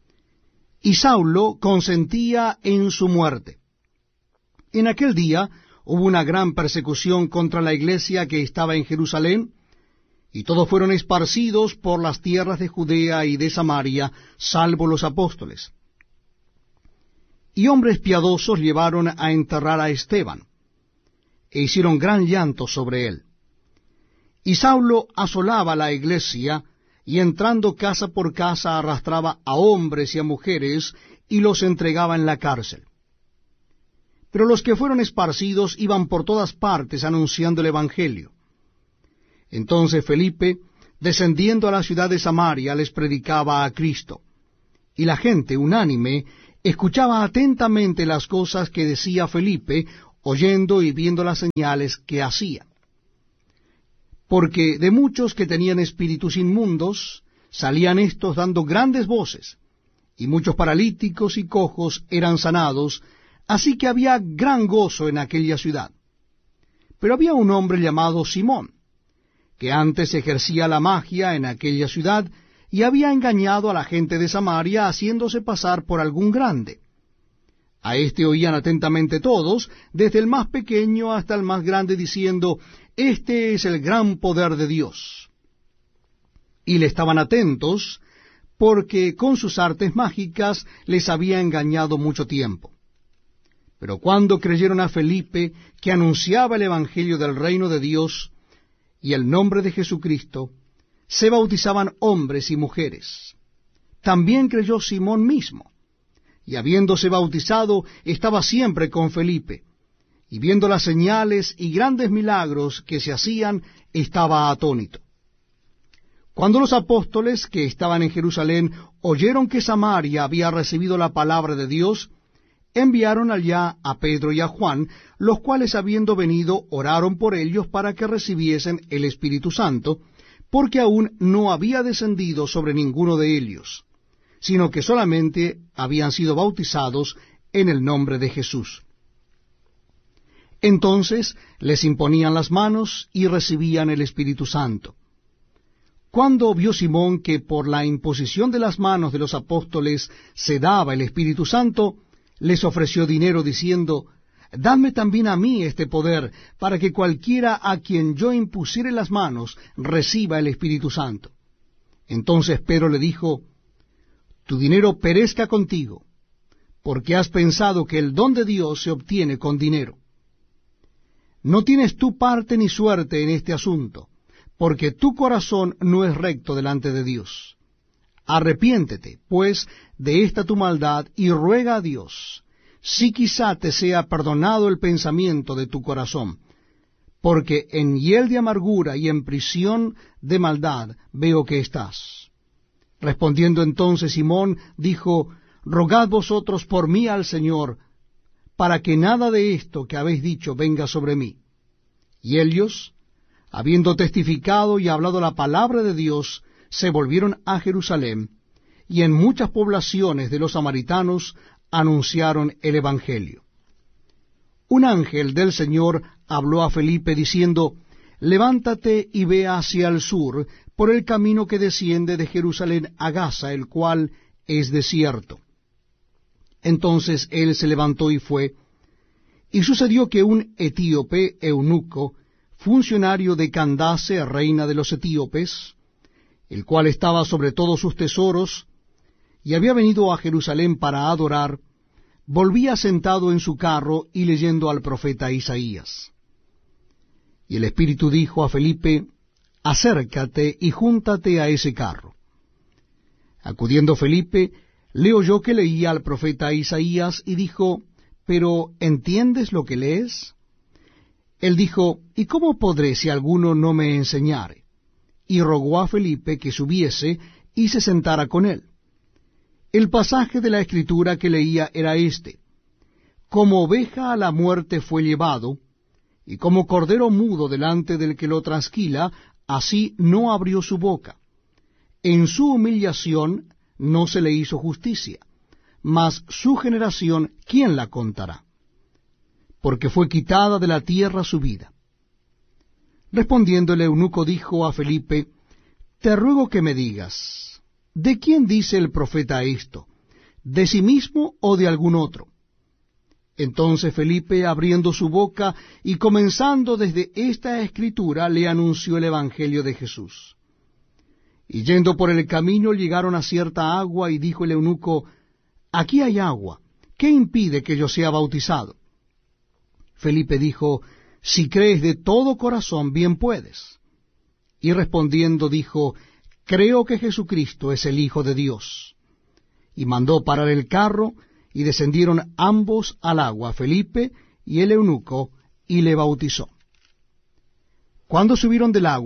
Y Saulo consentía en su muerte. En aquel día hubo una gran persecución contra la iglesia que estaba en Jerusalén, y todos fueron esparcidos por las tierras de Judea y de Samaria, salvo los apóstoles. Y hombres piadosos llevaron a enterrar a Esteban, e hicieron gran llanto sobre él. Y Saulo asolaba la iglesia, y entrando casa por casa arrastraba a hombres y a mujeres, y los entregaba en la cárcel. Pero los que fueron esparcidos iban por todas partes anunciando el Evangelio. Entonces Felipe, descendiendo a la ciudad de Samaria, les predicaba a Cristo. Y la gente, unánime, escuchaba atentamente las cosas que decía Felipe, oyendo y viendo las señales que hacía. Porque de muchos que tenían espíritus inmundos, salían éstos dando grandes voces, y muchos paralíticos y cojos eran sanados, así que había gran gozo en aquella ciudad. Pero había un hombre llamado Simón, que antes ejercía la magia en aquella ciudad, y había engañado a la gente de Samaria, haciéndose pasar por algún grande. A éste oían atentamente todos, desde el más pequeño hasta el más grande, diciendo, «Este es el gran poder de Dios». Y le estaban atentos, porque con sus artes mágicas les había engañado mucho tiempo. Pero cuando creyeron a Felipe, que anunciaba el evangelio del reino de Dios y el nombre de Jesucristo, se bautizaban hombres y mujeres. También creyó Simón mismo, y habiéndose bautizado, estaba siempre con Felipe, y viendo las señales y grandes milagros que se hacían, estaba atónito. Cuando los apóstoles que estaban en Jerusalén oyeron que Samaria había recibido la palabra de Dios, enviaron allá a Pedro y a Juan, los cuales habiendo venido oraron por ellos para que recibiesen el Espíritu Santo, porque aún no había descendido sobre ninguno de ellos, sino que solamente habían sido bautizados en el nombre de Jesús. Entonces les imponían las manos y recibían el Espíritu Santo. Cuando vio Simón que por la imposición de las manos de los apóstoles se daba el Espíritu Santo, les ofreció dinero diciendo, «Dadme también a mí este poder, para que cualquiera a quien yo impusiere las manos reciba el Espíritu Santo». Entonces Pedro le dijo, «Tu dinero perezca contigo, porque has pensado que el don de Dios se obtiene con dinero. No tienes tú parte ni suerte en este asunto, porque tu corazón no es recto delante de Dios. Arrepiéntete, pues, de esta tu maldad, y ruega a Dios, si quizá te sea perdonado el pensamiento de tu corazón, porque en hiel de amargura y en prisión de maldad veo que estás». Respondiendo entonces Simón, dijo, «Rogad vosotros por mí al Señor, para que nada de esto que habéis dicho venga sobre mí». Y ellos, habiendo testificado y hablado la palabra de Dios, se volvieron a Jerusalén, y en muchas poblaciones de los samaritanos anunciaron el Evangelio. Un ángel del Señor habló a Felipe diciendo, «Levántate y ve hacia el sur, por el camino que desciende de Jerusalén a Gaza, el cual es desierto». Entonces él se levantó y fue, y sucedió que un etíope eunuco, funcionario de Candace, reina de los etíopes, el cual estaba sobre todos sus tesoros, y había venido a Jerusalén para adorar, volvía sentado en su carro y leyendo al profeta Isaías. Y el Espíritu dijo a Felipe, «Acércate y júntate a ese carro». Acudiendo Felipe, le oyó que leía al profeta Isaías y dijo, «¿Pero entiendes lo que lees?». Él dijo, «¿Y cómo podré si alguno no me enseñare?». Y rogó a Felipe que subiese y se sentara con él. El pasaje de la Escritura que leía era este: «Como oveja a la muerte fue llevado, y como cordero mudo delante del que lo trasquila, así no abrió su boca. En su humillación no se le hizo justicia, mas su generación, ¿quién la contará? Porque fue quitada de la tierra su vida». Respondiendo el eunuco dijo a Felipe, «Te ruego que me digas, ¿de quién dice el profeta esto? ¿De sí mismo o de algún otro?». Entonces Felipe, abriendo su boca y comenzando desde esta escritura, le anunció el evangelio de Jesús. Y yendo por el camino llegaron a cierta agua, y dijo el eunuco, «Aquí hay agua, ¿qué impide que yo sea bautizado?». Felipe dijo, «Si crees de todo corazón, bien puedes». Y respondiendo dijo, «Creo que Jesucristo es el Hijo de Dios». Y mandó parar el carro, y descendieron ambos al agua, Felipe y el eunuco, y le bautizó. Cuando subieron del agua,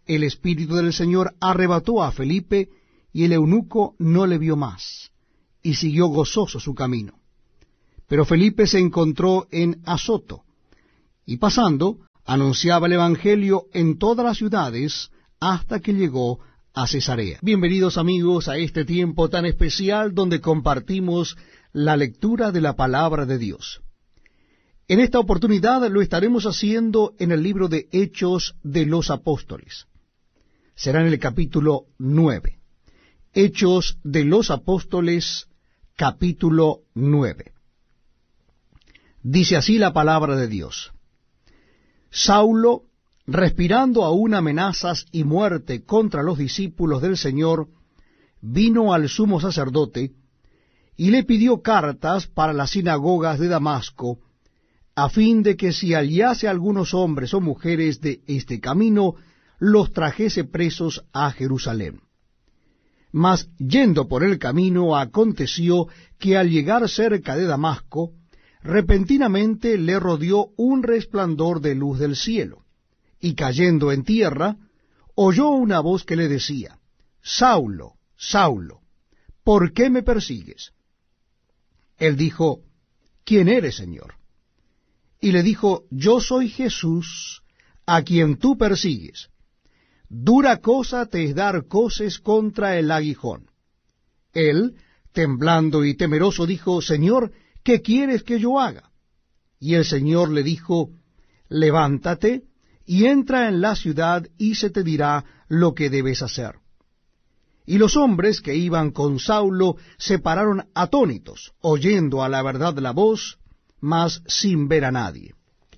el Espíritu del Señor arrebató a Felipe, y el eunuco no le vio más, y siguió gozoso su camino. Pero Felipe se encontró en Azoto, y pasando, anunciaba el Evangelio en todas las ciudades, hasta que llegó a Cesarea. Bienvenidos amigos a este tiempo tan especial donde compartimos la lectura de la palabra de Dios. En esta oportunidad lo estaremos haciendo en el libro de Hechos de los Apóstoles. Será en el capítulo 9. Hechos de los Apóstoles, capítulo 9. Dice así la palabra de Dios. Saulo, respirando aún amenazas y muerte contra los discípulos del Señor, vino al sumo sacerdote y le pidió cartas para las sinagogas de Damasco, a fin de que si hallase algunos hombres o mujeres de este camino, los trajese presos a Jerusalén. Mas yendo por el camino, aconteció que al llegar cerca de Damasco, repentinamente le rodeó un resplandor de luz del cielo, y cayendo en tierra, oyó una voz que le decía, Saulo, Saulo, ¿por qué me persigues? Él dijo, ¿quién eres, Señor? Y le dijo, yo soy Jesús, a quien tú persigues. Dura cosa te es dar coces contra el aguijón. Él, temblando y temeroso, dijo, Señor, ¿qué quieres que yo haga? Y el Señor le dijo, levántate y entra en la ciudad, y se te dirá lo que debes hacer. Y los hombres que iban con Saulo se pararon atónitos, oyendo a la verdad la voz, mas sin ver a nadie.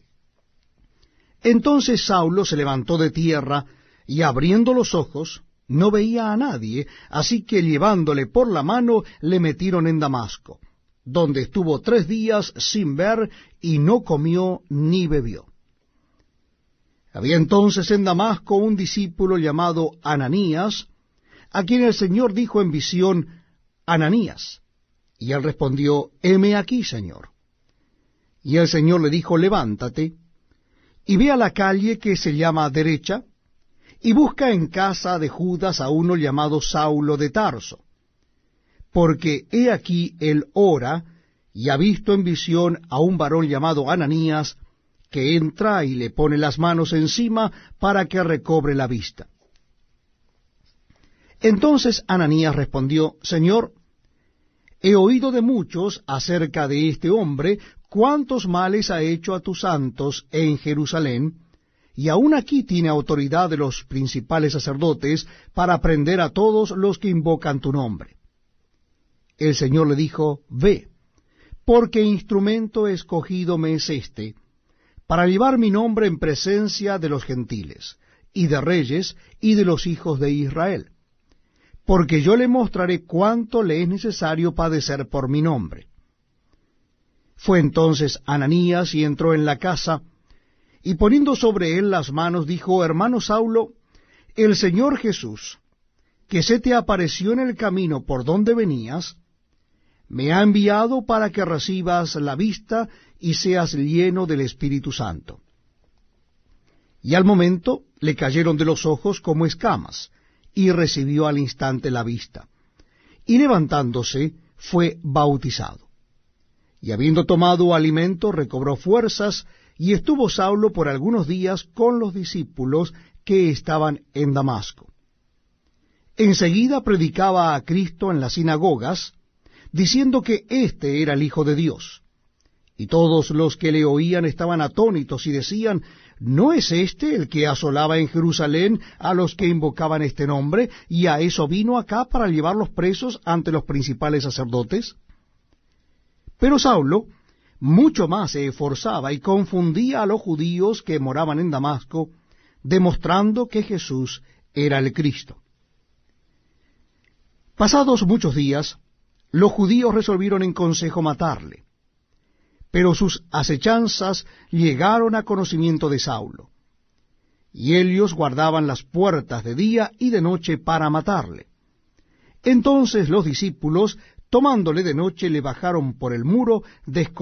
Entonces Saulo se levantó de tierra, y abriendo los ojos, no veía a nadie, así que llevándole por la mano, le metieron en Damasco, donde estuvo 3 días sin ver, y no comió ni bebió. Había entonces en Damasco un discípulo llamado Ananías, a quien el Señor dijo en visión, Ananías. Y él respondió, heme aquí, Señor. Y el Señor le dijo, levántate, y ve a la calle que se llama Derecha, y busca en casa de Judas a uno llamado Saulo de Tarso, porque he aquí él ora, y ha visto en visión a un varón llamado Ananías, que entra y le pone las manos encima para que recobre la vista. Entonces Ananías respondió, Señor, he oído de muchos acerca de este hombre, cuántos males ha hecho a tus santos en Jerusalén, y aun aquí tiene autoridad de los principales sacerdotes para prender a todos los que invocan tu nombre. El Señor le dijo, ve, porque instrumento escogido me es este, para llevar mi nombre en presencia de los gentiles, y de reyes, y de los hijos de Israel, porque yo le mostraré cuánto le es necesario padecer por mi nombre. Fue entonces Ananías y entró en la casa, y poniendo sobre él las manos, dijo, hermano Saulo, el Señor Jesús, que se te apareció en el camino por donde venías, me ha enviado para que recibas la vista y seas lleno del Espíritu Santo. Y al momento le cayeron de los ojos como escamas, y recibió al instante la vista. Y levantándose, fue bautizado. Y habiendo tomado alimento, recobró fuerzas, y estuvo Saulo por algunos días con los discípulos que estaban en Damasco. Enseguida predicaba a Cristo en las sinagogas, diciendo que éste era el Hijo de Dios. Y todos los que le oían estaban atónitos y decían, ¿no es este el que asolaba en Jerusalén a los que invocaban este nombre, y a eso vino acá para llevarlos presos ante los principales sacerdotes? Pero Saulo mucho más se esforzaba y confundía a los judíos que moraban en Damasco, demostrando que Jesús era el Cristo. Pasados muchos días, los judíos resolvieron en consejo matarle, pero sus acechanzas llegaron a conocimiento de Saulo, y ellos guardaban las puertas de día y de noche para matarle. Entonces los discípulos, tomándole de noche, le bajaron por el muro,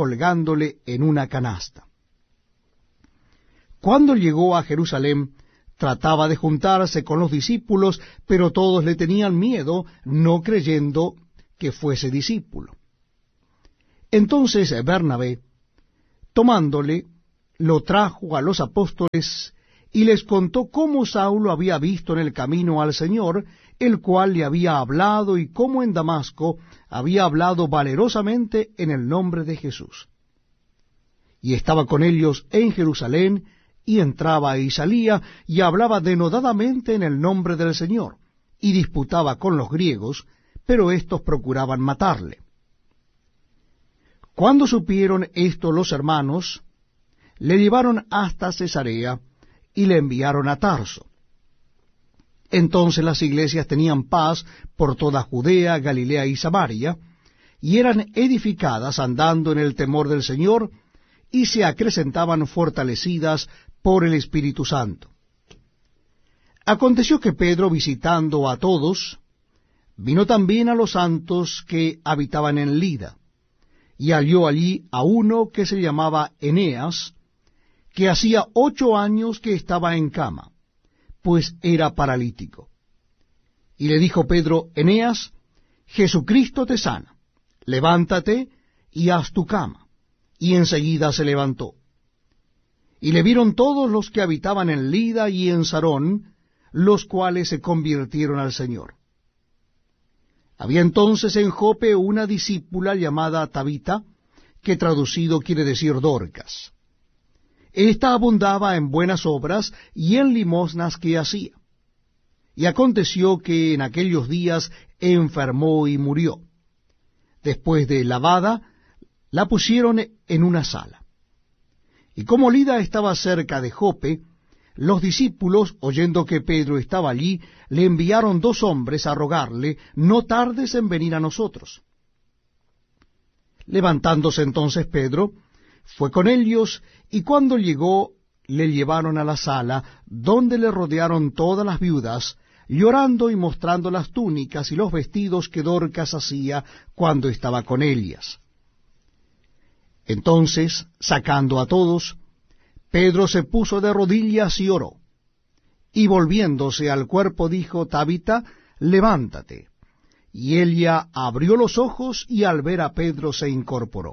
descolgándole en una canasta. Cuando llegó a Jerusalén, Trataba de juntarse con los discípulos, pero todos le tenían miedo, no creyendo que fuese discípulo. Entonces Bernabé, tomándole, lo trajo a los apóstoles y les contó cómo Saulo había visto en el camino al Señor, el cual le había hablado, y cómo en Damasco había hablado valerosamente en el nombre de Jesús. Y estaba con ellos en Jerusalén, y entraba y salía, y hablaba denodadamente en el nombre del Señor, y disputaba con los griegos, pero éstos procuraban matarle. Cuando supieron esto los hermanos, le llevaron hasta Cesarea, y le enviaron a Tarso. Entonces las iglesias tenían paz por toda Judea, Galilea y Samaria, y eran edificadas andando en el temor del Señor, y se acrecentaban fortalecidas por el Espíritu Santo. Aconteció que Pedro, visitando a todos, vino también a los santos que habitaban en Lida, y halló allí a uno que se llamaba Eneas, que hacía 8 años que estaba en cama, pues era paralítico. Y le dijo Pedro: Eneas, Jesucristo te sana, levántate y haz tu cama. Y enseguida se levantó. Y le vieron todos los que habitaban en Lida y en Sarón, los cuales se convirtieron al Señor. Había entonces en Jope una discípula llamada Tabita, que traducido quiere decir Dorcas. Esta abundaba en buenas obras y en limosnas que hacía. Y aconteció que en aquellos días enfermó y murió. Después de lavada, la pusieron en una sala. Y como Lida estaba cerca de Jope, los discípulos, oyendo que Pedro estaba allí, le enviaron 2 hombres a rogarle: no tardes en venir a nosotros. Levantándose entonces Pedro, fue con ellos, y cuando llegó, le llevaron a la sala, donde le rodearon todas las viudas, llorando y mostrando las túnicas y los vestidos que Dorcas hacía cuando estaba con ellas. Entonces, sacando a todos, Pedro se puso de rodillas y oró, y volviéndose al cuerpo dijo: Tabita, levántate. Y ella abrió los ojos, y al ver a Pedro se incorporó.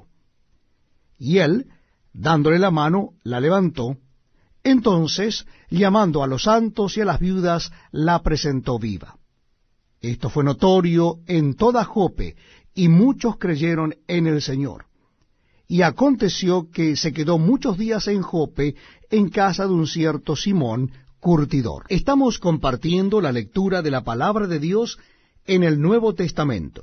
Y él, dándole la mano, la levantó. Entonces, llamando a los santos y a las viudas, la presentó viva. Esto fue notorio en toda Jope, y muchos creyeron en el Señor. Y aconteció que se quedó muchos días en Jope, en casa de un cierto Simón, curtidor. Estamos compartiendo la lectura de la palabra de Dios en el Nuevo Testamento.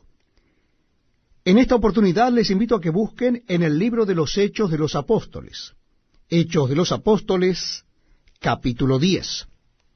En esta oportunidad les invito a que busquen en el libro de los Hechos de los Apóstoles. Hechos de los Apóstoles, capítulo 10.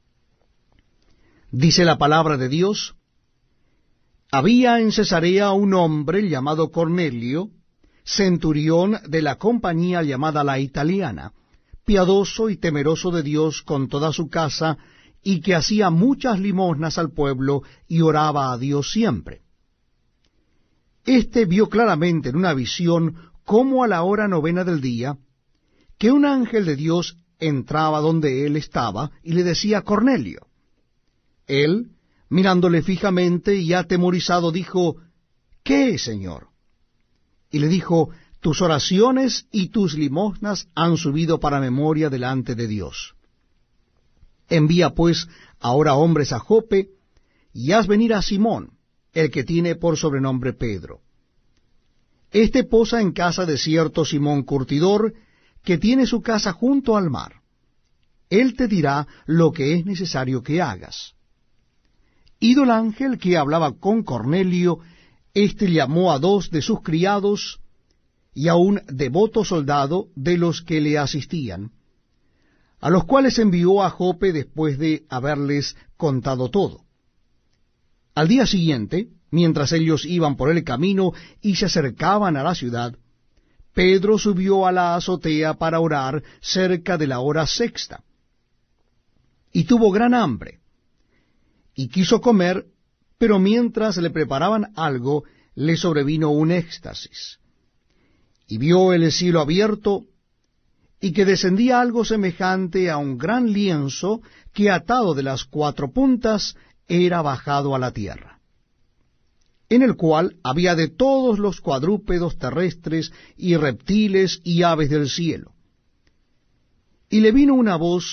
Dice la palabra de Dios: había en Cesarea un hombre llamado Cornelio, centurión de la compañía llamada la Italiana, piadoso y temeroso de Dios con toda su casa, y que hacía muchas limosnas al pueblo y oraba a Dios siempre. Este vio claramente en una visión, como a la hora 9 del día, que un ángel de Dios entraba donde él estaba y le decía: Cornelio. Él, mirándole fijamente y atemorizado, dijo: ¿Qué es, Señor? Y le dijo: tus oraciones y tus limosnas han subido para memoria delante de Dios. Envía pues ahora hombres a Jope, y haz venir a Simón, el que tiene por sobrenombre Pedro. Este posa en casa de cierto Simón curtidor, que tiene su casa junto al mar. Él te dirá lo que es necesario que hagas. Ido el ángel que hablaba con Cornelio, éste llamó a 2 de sus criados y a un devoto soldado de los que le asistían, a los cuales envió a Jope después de haberles contado todo. Al día siguiente, mientras ellos iban por el camino y se acercaban a la ciudad, Pedro subió a la azotea para orar cerca de la hora 6, y tuvo gran hambre, y quiso comer, pero mientras le preparaban algo, le sobrevino un éxtasis, y vio el cielo abierto, y que descendía algo semejante a un gran lienzo que atado de las cuatro puntas era bajado a la tierra, en el cual había de todos los cuadrúpedos terrestres y reptiles y aves del cielo. Y le vino una voz